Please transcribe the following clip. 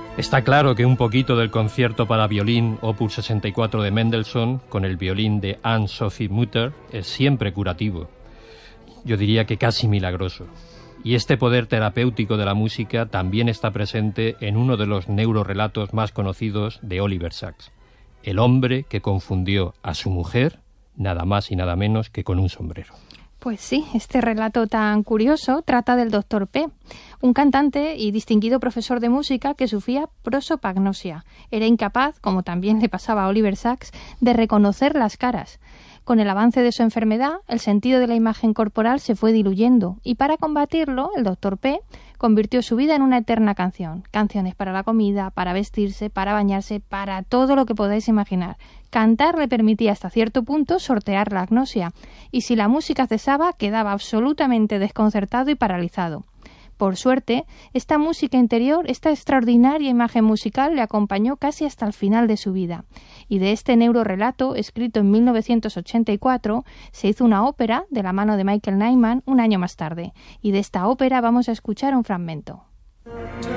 Está claro que un poquito del concierto para violín Opus 64 de Mendelssohn con el violín de Anne-Sophie Mutter es siempre curativo. Yo diría que casi milagroso. Y este poder terapéutico de la música también está presente en uno de los neurorelatos más conocidos de Oliver Sacks. El hombre que confundió a su mujer nada más y nada menos que con un sombrero. Pues sí, este relato tan curioso trata del Dr. P, un cantante y distinguido profesor de música que sufría prosopagnosia. Era incapaz, como también le pasaba a Oliver Sacks, de reconocer las caras. Con el avance de su enfermedad, el sentido de la imagen corporal se fue diluyendo y para combatirlo, el Dr. P convirtió su vida en una eterna canción. Canciones para la comida, para vestirse, para bañarse, para todo lo que podáis imaginar. Cantar le permitía hasta cierto punto sortear la agnosia y si la música cesaba quedaba absolutamente desconcertado y paralizado. Por suerte, esta música interior, esta extraordinaria imagen musical le acompañó casi hasta el final de su vida. Y de este neurorelato, escrito en 1984, se hizo una ópera de la mano de Michael Nyman un año más tarde. Y de esta ópera vamos a escuchar un fragmento.